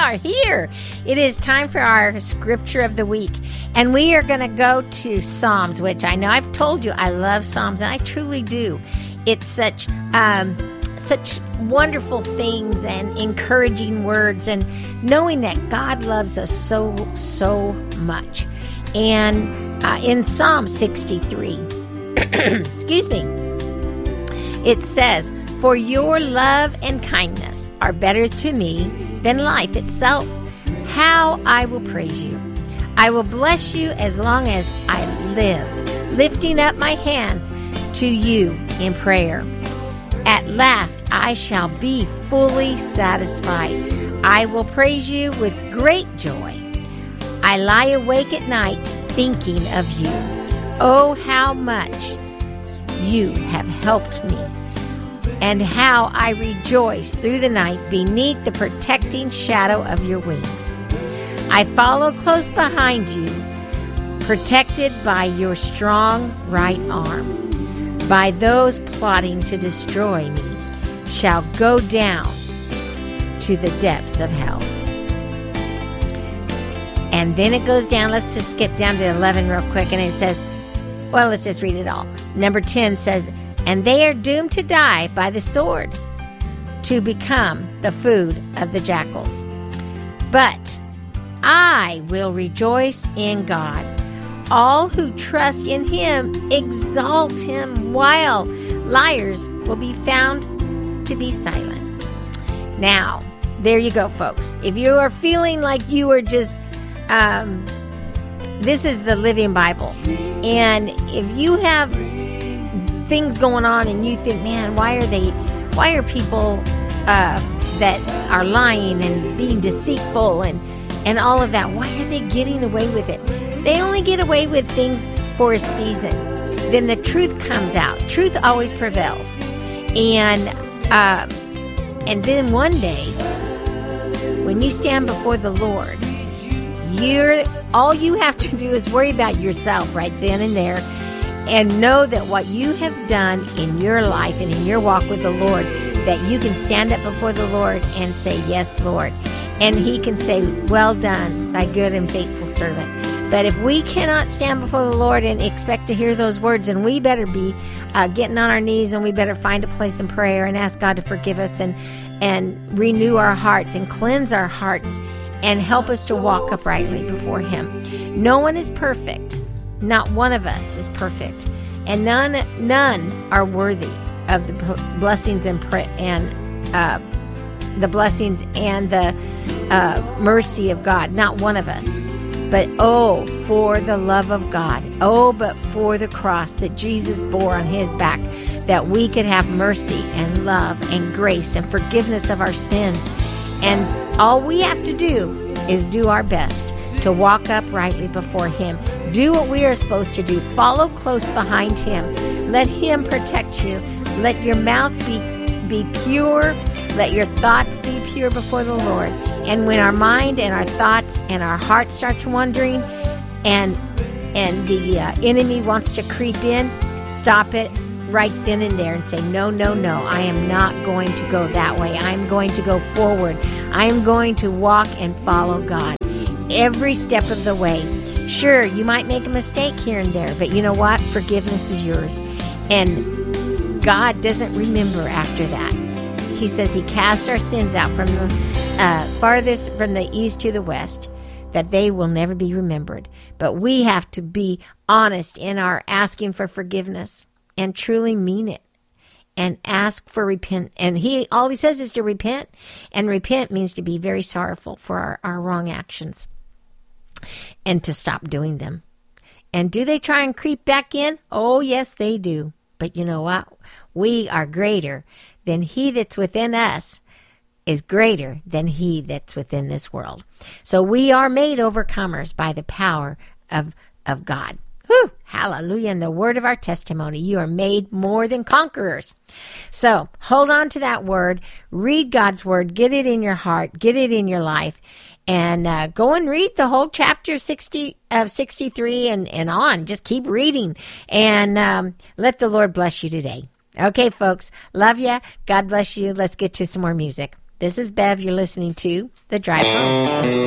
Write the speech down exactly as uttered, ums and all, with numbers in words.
are here. It is time for our scripture of the week. And we are going to go to Psalms, which I know I've told you I love Psalms, and I truly do. It's such um, such wonderful things and encouraging words, and knowing that God loves us so, so much. And uh, in Psalm sixty-three, excuse me, it says, "For your love and kindness are better to me than life itself. How I will praise you. I will bless you as long as I live, lifting up my hands to you in prayer. At last I shall be fully satisfied. I will praise you with great joy. I lie awake at night thinking of you. Oh, how much you have helped me, and how I rejoice through the night beneath the protecting shadow of your wings. I follow close behind you, protected by your strong right arm. By those plotting to destroy me shall go down to the depths of hell." And then it goes down. Let's just skip down to eleven real quick. And it says, well, let's just read it all. Number ten says, "And they are doomed to die by the sword, to become the food of the jackals. But I will rejoice in God. All who trust in him exalt him, while liars will be found to be silent." Now, there you go, folks. If you are feeling like you are just, um, this is the Living Bible. And if you have things going on and you think, man, why are they, why are people uh, that are lying and being deceitful and, and all of that, why are they getting away with it? They only get away with things for a season. Then the truth comes out. Truth always prevails. And uh, and then one day, when you stand before the Lord, you're all you have to do is worry about yourself right then and there, and know that what you have done in your life and in your walk with the Lord, that you can stand up before the Lord and say, "Yes, Lord." And he can say, "Well done, thy good and faithful servant." But if we cannot stand before the Lord and expect to hear those words, then we better be uh, getting on our knees, and we better find a place in prayer and ask God to forgive us and, and renew our hearts and cleanse our hearts and help us to walk uprightly before him. No one is perfect. Not one of us is perfect. And none none are worthy of the blessings and, pra- and uh, the blessings and the uh, mercy of God. Not one of us. But oh, for the love of God. Oh, but for the cross that Jesus bore on his back, that we could have mercy and love and grace and forgiveness of our sins. And all we have to do is do our best to walk uprightly before him. Do what we are supposed to do. Follow close behind him. Let him protect you. Let your mouth be, be pure. Let your thoughts be pure before the Lord. And when our mind and our thoughts and our heart starts wandering, and and the uh, enemy wants to creep in, stop it right then and there and say, no, no, no, I am not going to go that way. I am going to go forward. I am going to walk and follow God every step of the way. Sure, you might make a mistake here and there, but you know what? Forgiveness is yours. And God doesn't remember after that. He says he cast our sins out from the uh, farthest from the east to the west, that they will never be remembered. But we have to be honest in our asking for forgiveness and truly mean it and ask for repent. And he all he says is to repent, and repent means to be very sorrowful for our, our wrong actions and to stop doing them. And do they try and creep back in? Oh, yes, they do. But you know what? We are greater than he that's within us is greater than he that's within this world. So we are made overcomers by the power of, of God. Whew, hallelujah. And the word of our testimony, you are made more than conquerors. So hold on to that word. Read God's word. Get it in your heart. Get it in your life. And uh, go and read the whole chapter sixty of sixty-three and, and on. Just keep reading. And um, let the Lord bless you today. Okay, folks. Love ya. God bless you. Let's get to some more music. This is Bev. You're listening to The Drive Home.